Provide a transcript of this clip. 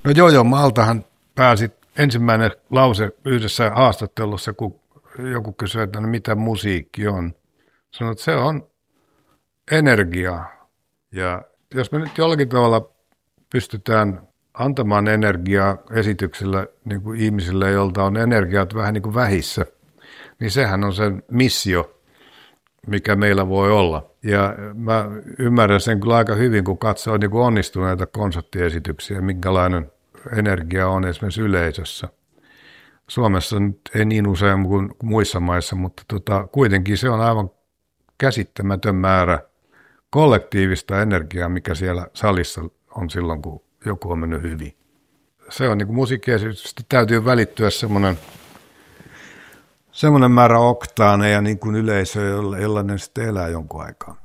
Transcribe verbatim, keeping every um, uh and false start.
No joo, joo, Maltahan pääsi ensimmäinen lause yhdessä haastattelussa, kun joku kysyi, että no mitä musiikki on. Sanoin, että se on energiaa. Ja jos me nyt jollakin tavalla pystytään antamaan energiaa esityksillä niin kuin ihmisille, joilta on energiat vähän niin kuin vähissä, niin sehän on se missio, mikä meillä voi olla. Ja mä ymmärrän sen kyllä aika hyvin, kun katsoo niin kuin onnistuneita konserttiesityksiä, minkälainen energia on esimerkiksi yleisössä. Suomessa nyt ei niin usein kuin muissa maissa, mutta tota, kuitenkin se on aivan käsittämätön määrä kollektiivista energiaa, mikä siellä salissa on silloin, kun joku on mennyt hyvin. Se on niin kuin musiikkiesitystä täytyy välittyä semmoinen, semmoinen määrä oktaaneja niin kuin yleisö, jolla, jolla ne sitten elää jonkun aikaa.